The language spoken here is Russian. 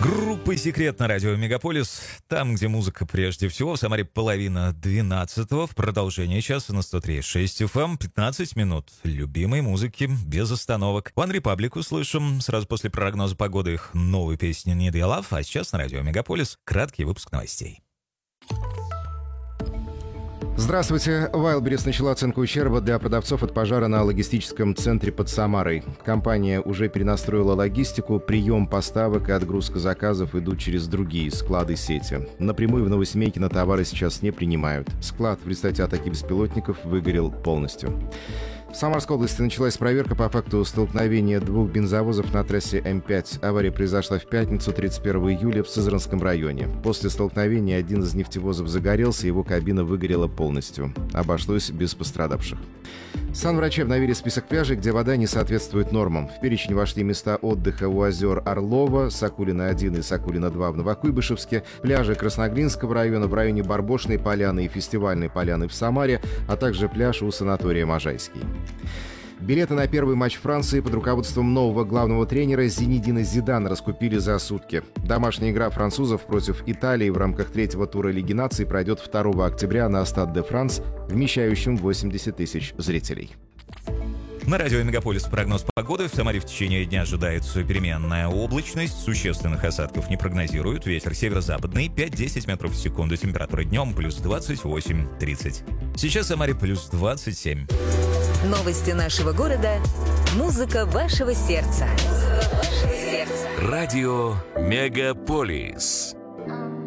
Группа «Секрет» на радио «Мегаполис». Там, где музыка прежде всего. В Самаре 11:30. В продолжение часа на 103.6 FM. 15 минут любимой музыки без остановок. One Republic услышим сразу после прогноза погоды их новой песни «Need Your Love». А сейчас на радио «Мегаполис» краткий выпуск новостей. Здравствуйте. Wildberries начала оценку ущерба для продавцов от пожара на логистическом центре под Самарой. Компания уже перенастроила логистику, прием поставок и отгрузка заказов идут через другие склады сети. Напрямую в Новосемейкино товары сейчас не принимают. Склад в результате атаки беспилотников выгорел полностью. В Самарской области началась проверка по факту столкновения двух бензовозов на трассе М5. Авария произошла в пятницу, 31 июля, в Сызранском районе. После столкновения один из нефтевозов загорелся, его кабина выгорела полностью. Обошлось без пострадавших. Санврачи обновили список пляжей, где вода не соответствует нормам. В перечень вошли места отдыха у озер Орлова, Сокулина-1 и Сокулина-2 в Новокуйбышевске, пляжи Красноглинского района в районе Барбошной поляны и Фестивальной поляны в Самаре, а также пляж у санатория Можайский. Билеты на первый матч Франции под руководством нового главного тренера Зинедина Зидана раскупили за сутки. Домашняя игра французов против Италии в рамках третьего тура Лиги наций пройдет 2 октября на Стад де Франс, вмещающем 80 тысяч зрителей. На радио «Мегаполис» прогноз погоды. В Самаре в течение дня ожидается переменная облачность. Существенных осадков не прогнозируют. Ветер северо-западный 5-10 метров в секунду. Температура днем плюс 28-30. Сейчас в Самаре плюс 27. Новости нашего города. Музыка вашего сердца. Радио «Мегаполис».